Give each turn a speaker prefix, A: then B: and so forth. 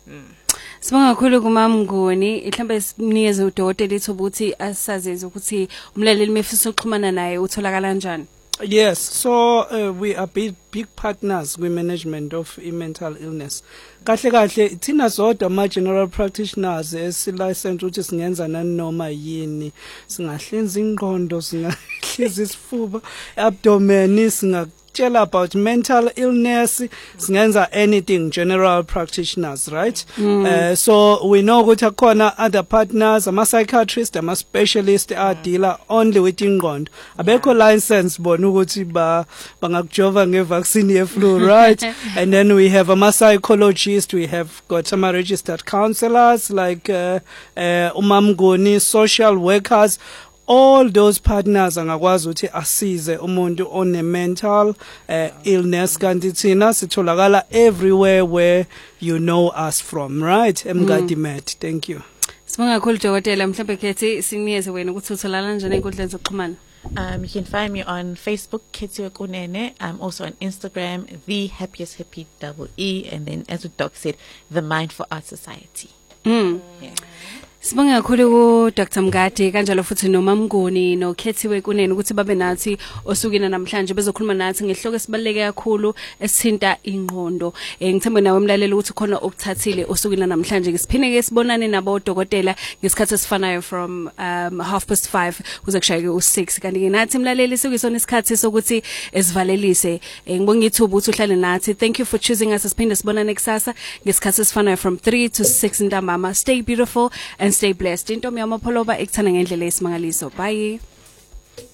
A: Sibonga kakhulu kumama Mnguni, mhlambe sinikeze udokotela ithuba ukuthi asazeze ukuthi umlaleli mefisa ukuxhumana naye utholakala kanjani.
B: Yes, so we are big partners with management of mental illness. Kahle thina zodwa ama general practitioners esilicense ukuthi singenza nanoma yini, singahlinza ingqondo, singahlinza isifuba, abdomen, tell about mental illness, singenza anything general practitioners, right? So we know ukuthi akhona other partners, ama psychiatrists, ama specialists dealer only with ingqondo. Abekho license bona ukuthi bangakujova ngevaccine ye flu, right? And then we have ama psychologists, we have got some registered counselors like umamnguni, social workers. All those partners angakwazi ukuthi asize umuntu one mental illness kanti thina sitholakala everywhere where you know us from, right? Emgadi Med. Thank you.
A: Sibonga kakhulu dokotela, mhlambe Khethi sinikeze wena ukuthi utholakala kanjani einkundleni zokuxhumana.
C: You can find me on Facebook, Khethi Kunene. I'm also on Instagram, The Happiest Happy EE, and then as the doc said, The Mind for Art Society. Yeah.
A: Sibonga kakhulu ku Dr. Mngadi kanjalo futhi noMamnguni noKhethiwe Kunene ukuthi babe nathi osukina namhlanje bezokhuluma nathi ngehloko esibaleke kakhulu esithinta ingqondo. Ngithemba nawe umlaleli ukuthi khona okuthathile osukina namhlanje ngisiphine ke sibonane nabo dokotela ngesikhathi esifanayo from 5:30 kuze kushayeke u6 kanti ke nathi umlaleli sikuyisona isikhathi sokuthi esivalelise. Ngibonga ithuba ukuthi uhlale nathi. Thank you for choosing us. Siphinde sibonane kusasa ngesikhathi esifanayo from 3 to 6 ntambama. Stay beautiful and stay blessed. Into miyama pholoba ekuthana ngendlela esimangaliso. Bye.